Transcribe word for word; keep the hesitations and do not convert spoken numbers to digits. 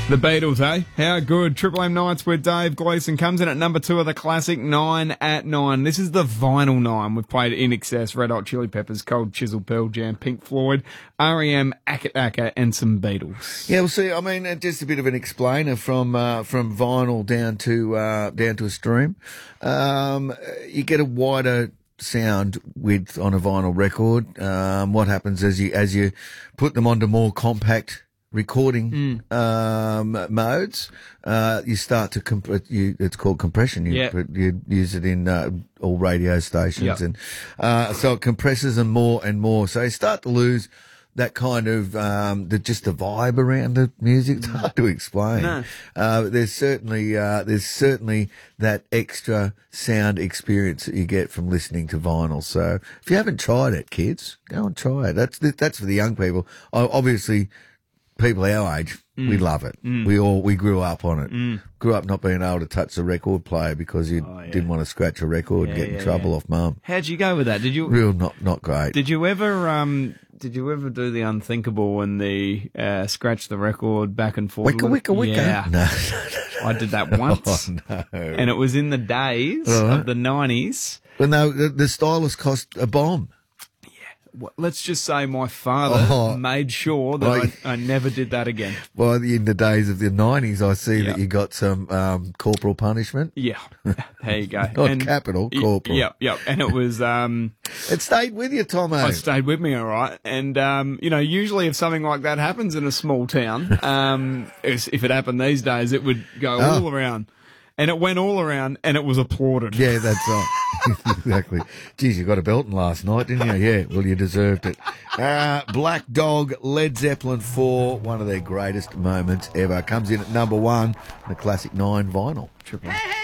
The Beatles, eh? How good. Triple M Nights with Dave Gleeson comes in at number two of the classic Nine at Nine. This is the vinyl nine. We've played In Excess, Red Hot Chili Peppers, Cold Chisel, Pearl Jam, Pink Floyd, R E M, Akka Akka, and some Beatles. Yeah, well, see, I mean, uh, just a bit of an explainer from uh, from vinyl down to uh, down to a stream. Um, you get a wider sound width on a vinyl record. Um, what happens as you as you put them onto more compact recording mm. um, modes, uh, you start to comp- you, it's called compression. You, yep. you use it in uh, all radio stations, yep. and uh, so it compresses them more and more. So you start to lose that kind of um, the just the vibe around the music. It's hard to explain. No. Uh, there's certainly uh, there's certainly that extra sound experience that you get from listening to vinyl. So if you haven't tried it, kids, go and try it. That's that's for the young people. Obviously, people our age, mm. we love it. Mm. We all we grew up on it. Mm. Grew up not being able to touch the record player because you oh, yeah. didn't want to scratch a record yeah, and get in yeah, trouble yeah. off mum. How'd you go with that? Did you real not not great? Did you ever um did you ever do the unthinkable and the uh, scratch the record back and forth? Wicka wicka wicka. Yeah. No, no, no, I did that once. Oh, no. And it was in the days right. of the nineties. Well, no, the, the stylus cost a bomb. Well, let's just say my father oh, made sure that well, I, I never did that again. Well, in the days of the nineties, I see yep. that you got some um, corporal punishment. Yeah, there you go. Not and, capital, corporal. Yep, yep. And it was... Um, it stayed with you, Tomo. It stayed with me, all right. And, um, you know, usually if something like that happens in a small town, um, if it happened these days, it would go oh. all around. And it went all around, and it was applauded. Yeah, that's right. Exactly. Geez, you got a belting last night, didn't you? Yeah, well, you deserved it. Uh, Black Dog, Led Zeppelin four, one of their greatest moments ever. Comes in at number one, the classic nine vinyl. Triple.